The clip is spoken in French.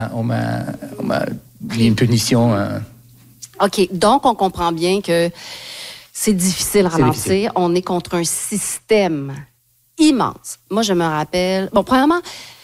On m'a mis une punition. OK. Donc, on comprend bien que c'est difficile à ralentir. On est contre un système immense. Moi, je me rappelle... Bon, premièrement,